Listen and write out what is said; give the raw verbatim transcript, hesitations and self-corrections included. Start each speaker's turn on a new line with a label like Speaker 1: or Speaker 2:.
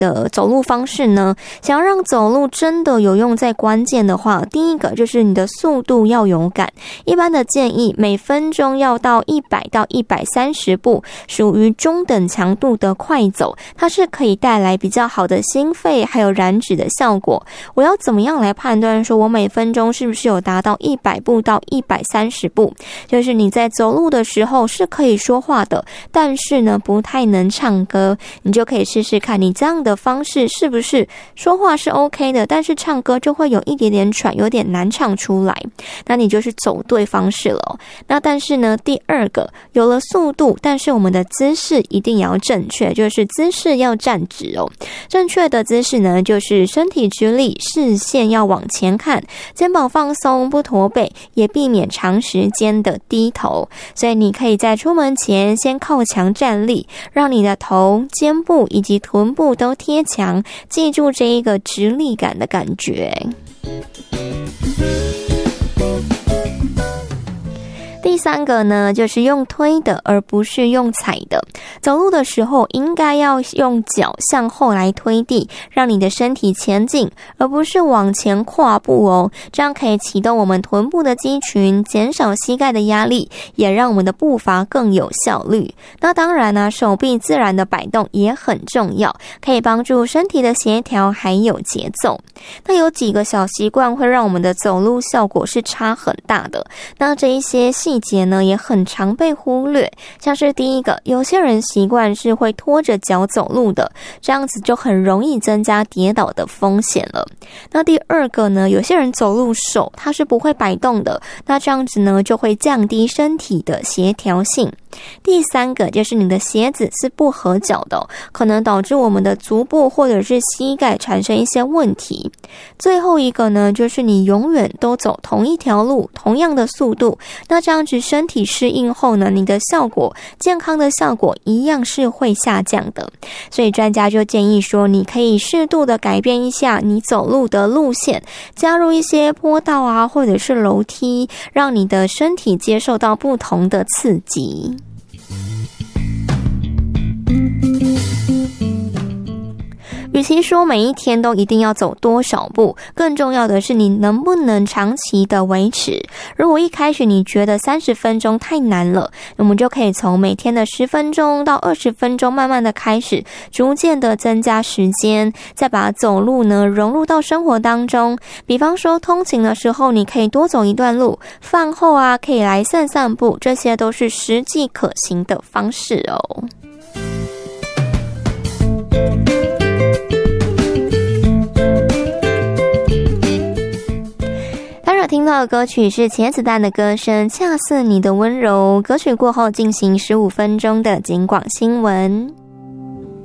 Speaker 1: 的走路方式呢？想要让走路真的有用在关键的话，第一个就是你的速度要有感。一般的建议每分钟要到一百到一百三十步，属于中等强度的快走，它是可以带来比较好的心肺还有燃脂的效果。我要怎么样来判断说我每分钟是不是有达到一百步到一百三十步？就是你在走路的时候是可以说话的，但是呢不太能唱歌，你就可以试试看你这样的方式是不是说话是 OK 的，但是唱歌就会有一点点喘，有点难唱出来，那你就是走对方式了哦。那但是呢第二个，有了速度，但是我们的姿势一定要正确，就是姿势要站直哦。正确的姿势呢，就是身体直立，视线要往前看，肩膀放松，不驼背，也避免长时间的低头。所以你可以在出门前先靠墙站立，让你的头、肩部以及臀部都贴墙，记住这一个直立感的感觉。第三个呢，就是用推的而不是用踩的。走路的时候应该要用脚向后来推地，让你的身体前进，而不是往前跨步哦。这样可以启动我们臀部的肌群，减少膝盖的压力，也让我们的步伐更有效率。那当然呢，手臂自然的摆动也很重要，可以帮助身体的协调还有节奏。那有几个小习惯会让我们的走路效果是差很大的，那这一些细节呢也很常被忽略。像是第一个，有些人习惯是会拖着脚走路的，这样子就很容易增加跌倒的风险了。那第二个呢，有些人走路手它是不会摆动的，那这样子呢就会降低身体的协调性。第三个就是你的鞋子是不合脚的，可能导致我们的足部或者是膝盖产生一些问题。最后一个呢，就是你永远都走同一条路，同样的速度，那这样子身体适应后呢，你的效果，健康的效果一样是会下降的。所以专家就建议说，你可以适度的改变一下你走路的路线，加入一些坡道啊，或者是楼梯，让你的身体接受到不同的刺激。与其说每一天都一定要走多少步，更重要的是你能不能长期的维持。如果一开始你觉得三十分钟太难了，我们就可以从每天的十分钟到二十分钟慢慢的开始，逐渐的增加时间，再把走路呢融入到生活当中。比方说通勤的时候你可以多走一段路，饭后啊可以来散散步，这些都是实际可行的方式哦。听到的歌曲是茄子蛋的歌声，恰似你的温柔。歌曲过后进行十五分钟的警广新闻。